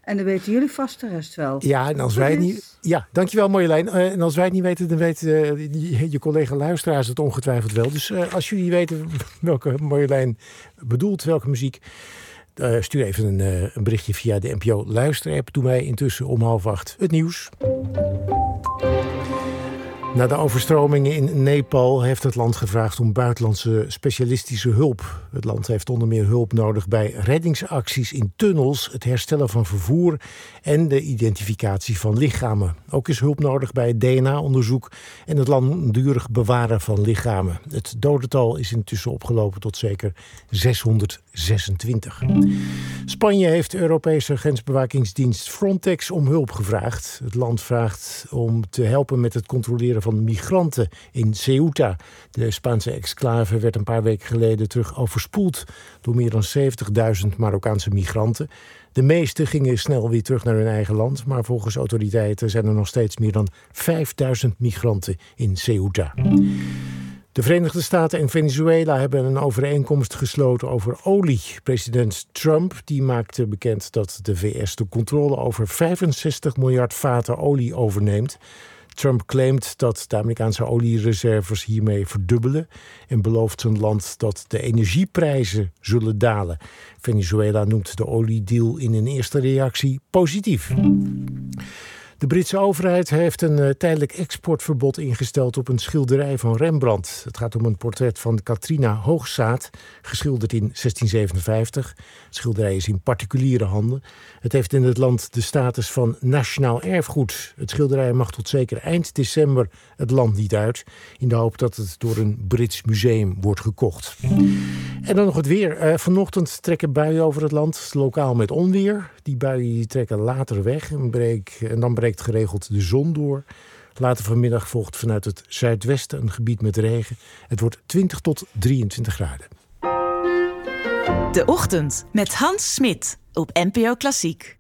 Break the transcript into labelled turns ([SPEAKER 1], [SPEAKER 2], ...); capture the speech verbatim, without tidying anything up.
[SPEAKER 1] En dan weten jullie vast de rest wel.
[SPEAKER 2] Ja, en als wij het niet... Ja, dankjewel Marjolein. Uh, en als wij het niet weten, dan weten uh, je, je collega luisteraars het ongetwijfeld wel. Dus uh, als jullie weten welke Marjolein bedoelt, welke muziek... Uh, stuur even een, uh, een berichtje via de N P O luisterapp. Doe mij intussen om half acht het nieuws. Na de overstromingen in Nepal heeft het land gevraagd om buitenlandse specialistische hulp. Het land heeft onder meer hulp nodig bij reddingsacties in tunnels, het herstellen van vervoer en de identificatie van lichamen. Ook is hulp nodig bij het D N A-onderzoek en het langdurig bewaren van lichamen. Het dodental is intussen opgelopen tot zeker zeshonderdzesentwintig. Spanje heeft de Europese grensbewakingsdienst Frontex om hulp gevraagd. Het land vraagt om te helpen met het controleren van migranten in Ceuta. De Spaanse exclave werd een paar weken geleden terug overspoeld door meer dan zeventigduizend Marokkaanse migranten. De meeste gingen snel weer terug naar hun eigen land, maar volgens autoriteiten zijn er nog steeds meer dan vijfduizend migranten in Ceuta. De Verenigde Staten en Venezuela hebben een overeenkomst gesloten over olie. President Trump die maakte bekend dat de V S de controle over vijfenzestig miljard vaten olie overneemt. Trump claimt dat de Amerikaanse oliereserves hiermee verdubbelen en belooft zijn land dat de energieprijzen zullen dalen. Venezuela noemt de oliedeal in een eerste reactie positief. De Britse overheid heeft een uh, tijdelijk exportverbod ingesteld op een schilderij van Rembrandt. Het gaat om een portret van Katrina Hoogzaad, geschilderd in zestien zevenenvijftig. Het schilderij is in particuliere handen. Het heeft in het land de status van nationaal erfgoed. Het schilderij mag tot zeker eind december het land niet uit, in de hoop dat het door een Brits museum wordt gekocht. En dan nog het weer. Uh, vanochtend trekken buien over het land, lokaal met onweer. Die buien trekken later weg en, breek, en dan breekt geregeld de zon door. Later vanmiddag volgt vanuit het zuidwesten een gebied met regen. Het wordt twintig tot drieëntwintig graden.
[SPEAKER 3] De Ochtend met Hans Smit op N P O Klassiek.